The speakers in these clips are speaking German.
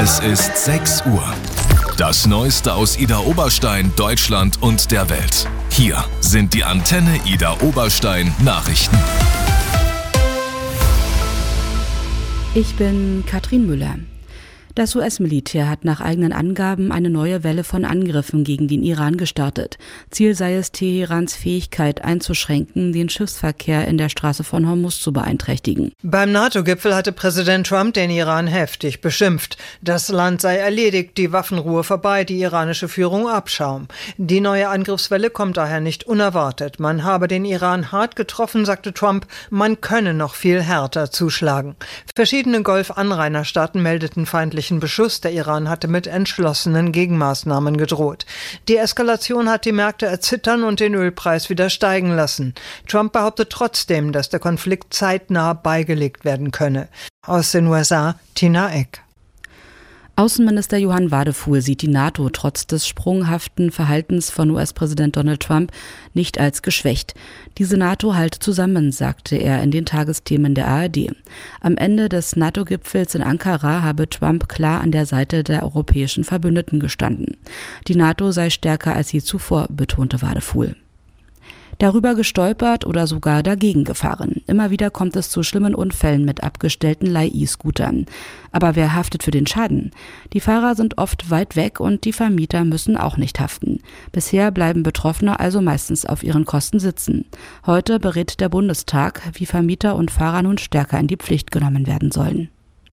Es ist 6 Uhr. Das Neueste aus Ida Oberstein, Deutschland und der Welt. Hier sind die Antenne Ida Oberstein Nachrichten. Ich bin Katrin Müller. Das US-Militär hat nach eigenen Angaben eine neue Welle von Angriffen gegen den Iran gestartet. Ziel sei es, Teherans Fähigkeit einzuschränken, den Schiffsverkehr in der Straße von Hormuz zu beeinträchtigen. Beim NATO-Gipfel hatte Präsident Trump den Iran heftig beschimpft. Das Land sei erledigt, die Waffenruhe vorbei, die iranische Führung Abschaum. Die neue Angriffswelle kommt daher nicht unerwartet. Man habe den Iran hart getroffen, sagte Trump, man könne noch viel härter zuschlagen. Verschiedene Golf-Anrainerstaaten meldeten feindliche Beschuss. Der Iran hatte mit entschlossenen Gegenmaßnahmen gedroht. Die Eskalation hat die Märkte erzittern und den Ölpreis wieder steigen lassen. Trump behauptet trotzdem, dass der Konflikt zeitnah beigelegt werden könne. Aus den USA, Tina Eck. Außenminister Johann Wadefuhl sieht die NATO trotz des sprunghaften Verhaltens von US-Präsident Donald Trump nicht als geschwächt. Diese NATO halte zusammen, sagte er in den Tagesthemen der ARD. Am Ende des NATO-Gipfels in Ankara habe Trump klar an der Seite der europäischen Verbündeten gestanden. Die NATO sei stärker als je zuvor, betonte Wadefuhl. Darüber gestolpert oder sogar dagegen gefahren. Immer wieder kommt es zu schlimmen Unfällen mit abgestellten Leih-E-Scootern. Aber wer haftet für den Schaden? Die Fahrer sind oft weit weg und die Vermieter müssen auch nicht haften. Bisher bleiben Betroffene also meistens auf ihren Kosten sitzen. Heute berät der Bundestag, wie Vermieter und Fahrer nun stärker in die Pflicht genommen werden sollen.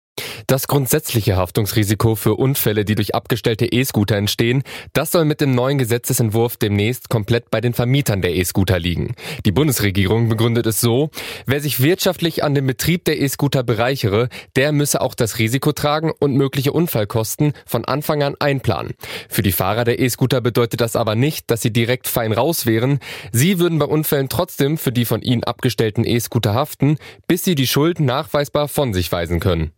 Das grundsätzliche Haftungsrisiko für Unfälle, die durch abgestellte E-Scooter entstehen, das soll mit dem neuen Gesetzesentwurf demnächst komplett bei den Vermietern der E-Scooter liegen. Die Bundesregierung begründet es so: Wer sich wirtschaftlich an dem Betrieb der E-Scooter bereichere, der müsse auch das Risiko tragen und mögliche Unfallkosten von Anfang an einplanen. Für die Fahrer der E-Scooter bedeutet das aber nicht, dass sie direkt fein raus wären. Sie würden bei Unfällen trotzdem für die von ihnen abgestellten E-Scooter haften, bis sie die Schuld nachweisbar von sich weisen können.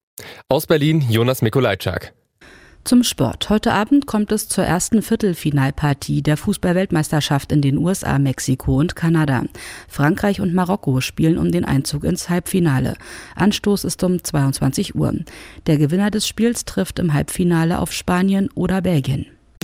Aus Berlin, Jonas Mikolajczak. Zum Sport. Heute Abend kommt es zur ersten Viertelfinalpartie der Fußball-Weltmeisterschaft in den USA, Mexiko und Kanada. Frankreich und Marokko spielen um den Einzug ins Halbfinale. Anstoß ist um 22 Uhr. Der Gewinner des Spiels trifft im Halbfinale auf Spanien oder Belgien.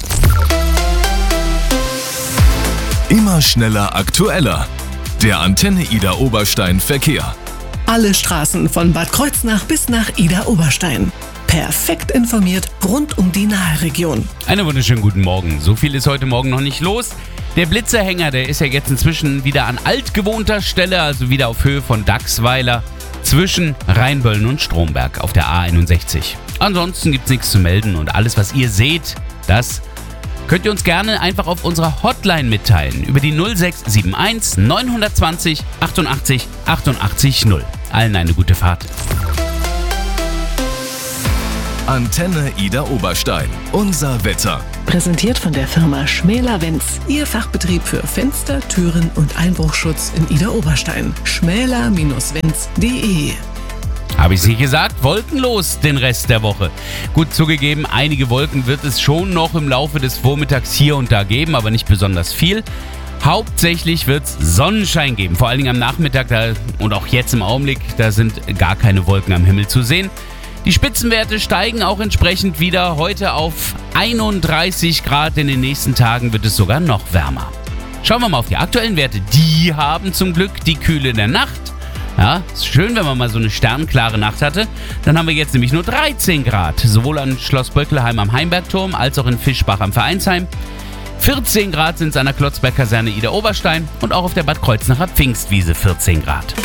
Immer schneller, aktueller. Der Antenne Ida Oberstein Verkehr. Alle Straßen von Bad Kreuznach bis nach Ida Oberstein. Perfekt informiert rund um die Nahregion. Einen wunderschönen guten Morgen. So viel ist heute Morgen noch nicht los. Der Blitzerhänger, der ist ja jetzt inzwischen wieder an altgewohnter Stelle, also wieder auf Höhe von Dachsweiler zwischen Rheinböllen und Stromberg auf der A61. Ansonsten gibt's nichts zu melden und alles, was ihr seht, das könnt ihr uns gerne einfach auf unserer Hotline mitteilen. Über die 0671 920 88 88 0. Allen eine gute Fahrt. Antenne Ida Oberstein. Unser Wetter. Präsentiert von der Firma Schmäler-Wenz. Ihr Fachbetrieb für Fenster, Türen und Einbruchschutz in Ida Oberstein. schmäler-wenz.de. Habe ich es nicht gesagt? Wolkenlos den Rest der Woche. Gut zugegeben, einige Wolken wird es schon noch im Laufe des Vormittags hier und da geben, aber nicht besonders viel. Hauptsächlich wird es Sonnenschein geben, vor allen Dingen am Nachmittag und auch jetzt im Augenblick, da sind gar keine Wolken am Himmel zu sehen. Die Spitzenwerte steigen auch entsprechend wieder heute auf 31 Grad. In den nächsten Tagen wird es sogar noch wärmer. Schauen wir mal auf die aktuellen Werte. Die haben zum Glück die Kühle in der Nacht. Ja, ist schön, wenn man mal so eine sternklare Nacht hatte. Dann haben wir jetzt nämlich nur 13 Grad, sowohl an Schloss Böckelheim am Heimbergturm als auch in Fischbach am Vereinsheim. 14 Grad sind es an der Klotzberg-Kaserne Ida Oberstein und auch auf der Bad Kreuznacher Pfingstwiese 14 Grad.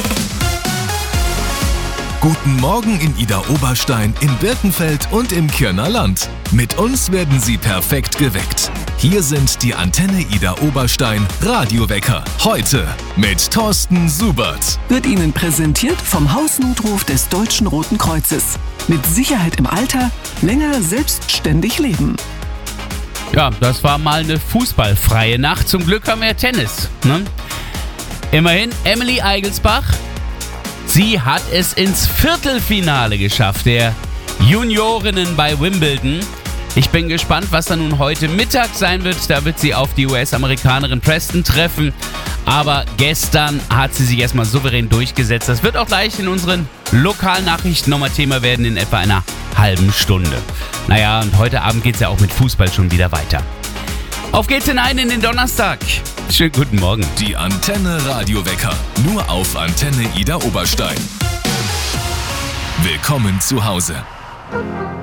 Guten Morgen in Ida Oberstein, in Birkenfeld und im Kirner Land. Mit uns werden Sie perfekt geweckt. Hier sind die Antenne Ida Oberstein Radiowecker. Heute mit Thorsten Subert. Wird Ihnen präsentiert vom Hausnotruf des Deutschen Roten Kreuzes. Mit Sicherheit im Alter, länger selbstständig leben. Ja, das war mal eine fußballfreie Nacht. Zum Glück haben wir Tennis. Ne? Immerhin, Emily Eigelsbach, sie hat es ins Viertelfinale geschafft, der Juniorinnen bei Wimbledon. Ich bin gespannt, was da nun heute Mittag sein wird. Da wird sie auf die US-Amerikanerin Preston treffen. Aber gestern hat sie sich erstmal souverän durchgesetzt. Das wird auch gleich in unseren Lokalnachrichten nochmal Thema werden in etwa einer halben Stunde. Naja, und heute Abend geht's ja auch mit Fußball schon wieder weiter. Auf geht's hinein in den Donnerstag. Schönen guten Morgen. Die Antenne Radiowecker. Nur auf Antenne Ida Oberstein. Willkommen zu Hause.